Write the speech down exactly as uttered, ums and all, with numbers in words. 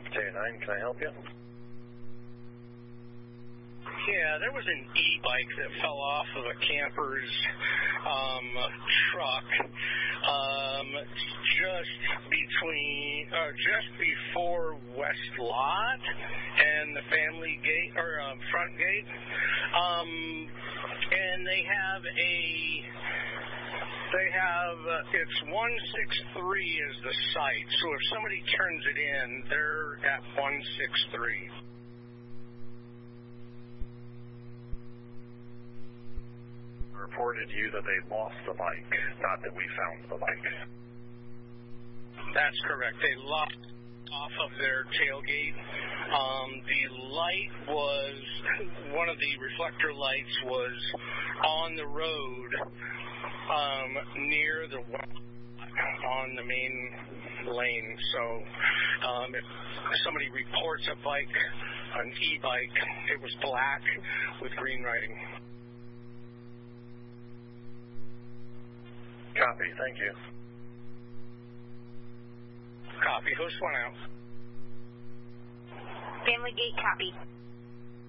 J nine, can I help you? Yeah, there was an e-bike that fell off of a camper's um, truck um, just between, uh, just before West Lot and the family gate or um, front gate, um, and they have a. They have, uh, it's one six three is the site, so if somebody turns it in, they're at one six three. Reported to you that they lost the bike, not that we found the bike. That's correct. They lost off of their tailgate. Um, the light was, one of the reflector lights was on the road um, near the on the main lane. So um, if somebody reports a bike, an e-bike, it was black with green writing. Copy, thank you. Copy, host one out. Family gate, copy.